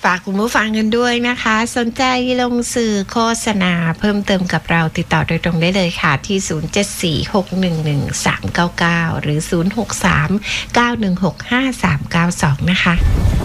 ฝากคุณผู้ฟังกันด้วยนะคะสนใจลงสื่อโฆษณาเพิ่มเติมกับเราติดต่อโดยตรงได้เลยค่ะที่0746111399หรือ0639165392นะคะ